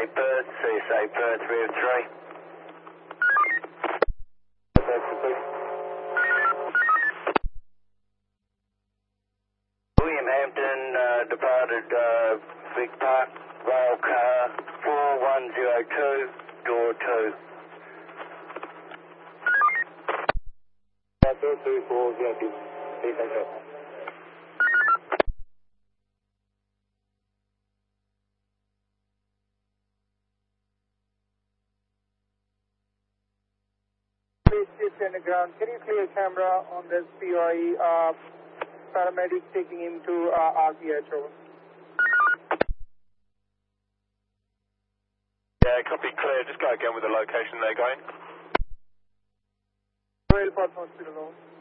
CSA Perth 303. William Hampton departed Vic Park, rail car 4102, door 2. 2402, Ground. Can you clear camera on this POE paramedic taking him to RPHO? Yeah, copy, clear. Just go again with the location they're going. Railport Hospital.